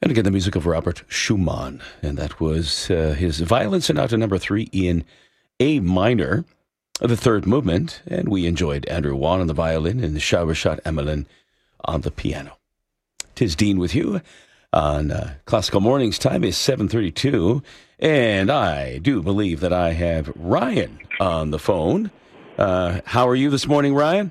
And again, the music of Robert Schumann. And that was his Violin Sonata number 3 in A minor, the third movement. And we enjoyed Andrew Wan on the violin and Shaubershot Emelin on the piano. 'Tis Dean with you on Classical Mornings. Time is 7:32. And I do believe that I have Ryan on the phone. How are you this morning, Ryan?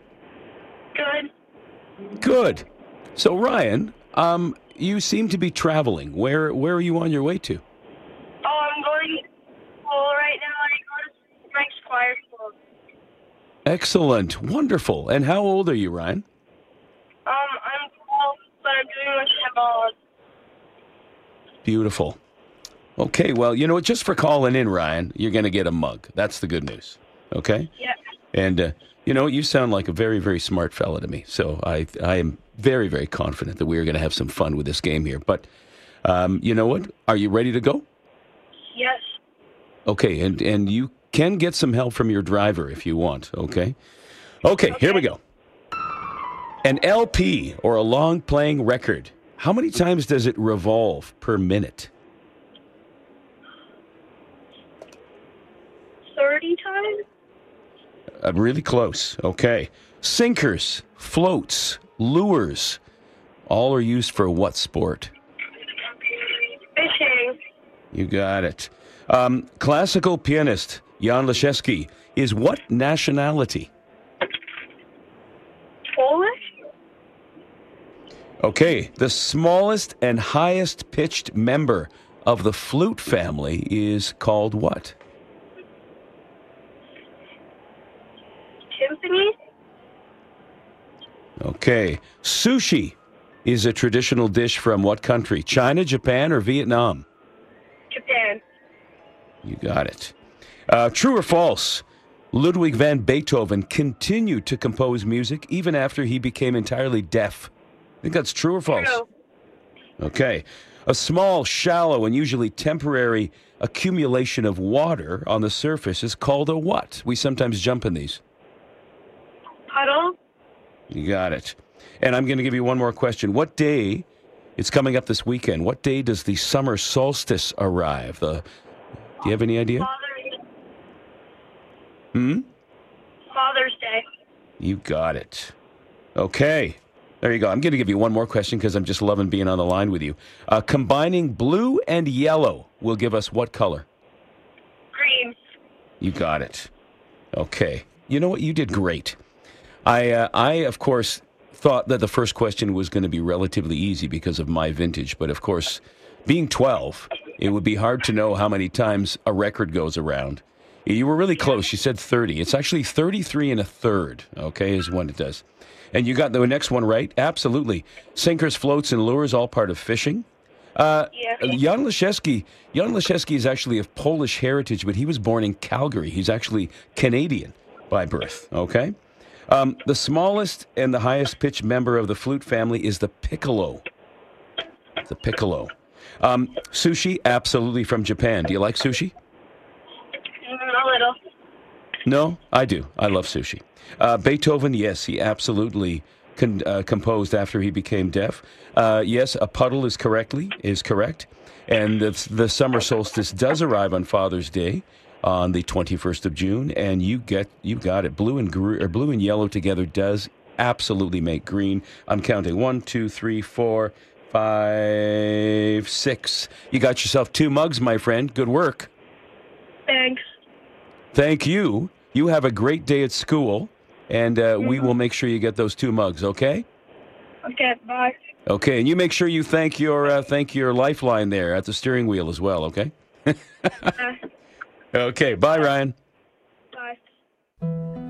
Good. Good. So, Ryan, you seem to be traveling. Where are you on your way to? Oh, I'm going to school right now. I go to Mike's choir school. Excellent. Wonderful. And how old are you, Ryan? I'm 12, but I'm doing my handball. Beautiful. Okay, well, you know what? Just for calling in, Ryan, you're going to get a mug. That's the good news. Okay? Yeah. And, you sound like a very, very smart fella to me. So I am very, very confident that we are going to have some fun with this game here. But you know what? Are you ready to go? Yes. Okay, and you can get some help from your driver if you want, okay? Okay, here we go. An LP, or a long-playing record, how many times does it revolve per minute? 30 times? Really close, okay. Sinkers, floats, lures, all are used for what sport? Fishing. You got it. Classical pianist Jan Leszewski is what nationality? Polish? Okay, the smallest and highest pitched member of the flute family is called what? Timpani? Okay, sushi is a traditional dish from what country? China, Japan, or Vietnam? Japan. You got it. True or false? Ludwig van Beethoven continued to compose music even after he became entirely deaf. I think that's true or false? True. Okay. A small, shallow, and usually temporary accumulation of water on the surface is called a what? We sometimes jump in these. Puddle? You got it. And I'm going to give you one more question. What day, it's coming up this weekend, what day does the summer solstice arrive? Do you have any idea? Father's Day. You got it. Okay. There you go. I'm going to give you one more question because I'm just loving being on the line with you. Combining blue and yellow will give us what color? Green. You got it. Okay. You know what? You did great. I of course, thought that the first question was going to be relatively easy because of my vintage. But, of course, being 12, it would be hard to know how many times a record goes around. You were really close. You said 30. It's actually 33 and a third, okay, is what it does. And you got the next one right. Absolutely. Sinkers, floats, and lures, all part of fishing. Yeah. Jan Leszewski is actually of Polish heritage, but he was born in Calgary. He's actually Canadian by birth, okay? The smallest and the highest pitched member of the flute family is the piccolo. The piccolo. Sushi, absolutely from Japan. Do you like sushi? A little. No, I do. I love sushi. Beethoven, yes, he absolutely composed after he became deaf. Yes, a puddle is correct. And the summer solstice does arrive on Father's Day on the 21st of June, and you got it. Blue and yellow together does absolutely make green. I'm counting 1, 2, 3, 4, 5, 6. You got yourself 2 mugs, my friend. Good work. Thanks. Thank you. You have a great day at school, and we will make sure you get those 2 mugs, okay? Okay, bye. Okay, and you make sure you thank your lifeline there at the steering wheel as well, okay? Okay, bye, Ryan.